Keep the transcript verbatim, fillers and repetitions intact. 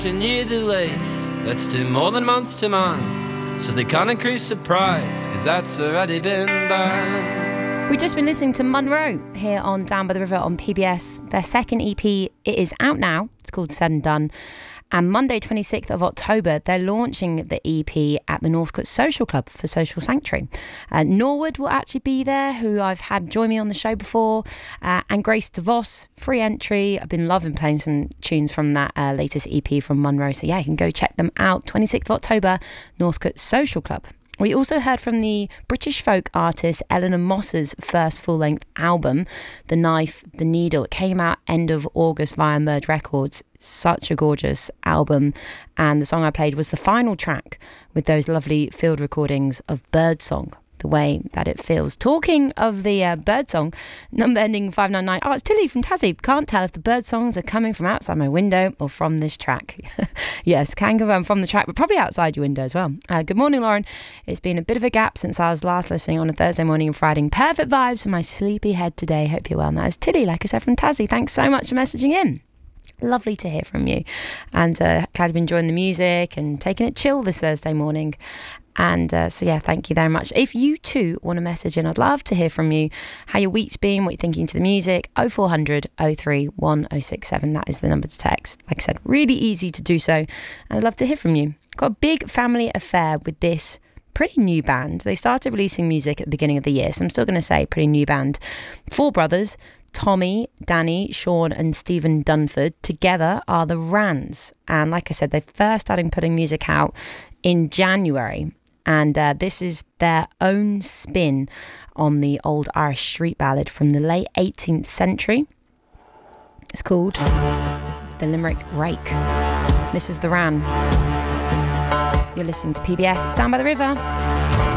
Near the lakes, let's do more than month to month, so they can't increase the price, cause that's already been done. We've just been listening to Monroe here on Down by the River on P B S. Their second E P, it is out now. It's called Said and Done. And Monday, twenty-sixth of October, they're launching the E P at the Northcote Social Club for Social Sanctuary. Uh, Norwood will actually be there, who I've had join me on the show before, uh, and Grace DeVos, free entry. I've been loving playing some tunes from that uh, latest E P from Monroe. So yeah, you can go check them out. twenty-sixth of October, Northcote Social Club. We also heard from the British folk artist Eleanor Moss's first full-length album, The Knife, The Needle. It came out end of August via Merge Records. Such a gorgeous album. And the song I played was the final track with those lovely field recordings of Birdsong, the way that it feels. Talking of the uh, Birdsong, number ending five nine nine. Oh, it's Tilly from Tassie. Can't tell if the birdsongs are coming from outside my window or from this track. Yes, can confirm from the track, but probably outside your window as well. Uh, good morning, Lauren. It's been a bit of a gap since I was last listening on a Thursday morning and Friday. Perfect vibes for my sleepy head today. Hope you're well. And that is Tilly, like I said, from Tassie. Thanks so much for messaging in. Lovely to hear from you, and uh, glad you've been enjoying the music and taking it chill this Thursday morning. And uh, so yeah, thank you very much. If you too want to message in, I'd love to hear from you, how your week's been, what you're thinking to the music. oh four hundred, oh three, one oh six seven, that is the number to text. Like I said, really easy to do so, and I'd love to hear from you. Got a big family affair with this pretty new band. They started releasing music at the beginning of the year, so I'm still going to say pretty new band. Four brothers, Tommy, Danny, Sean and Stephen Dunford, together are the Rands. And like I said, they first started putting music out in January. And uh, this is their own spin on the old Irish street ballad from the late eighteenth century. It's called The Limerick Rake. This is the Ran. You're listening to P B S. It's Down by the River.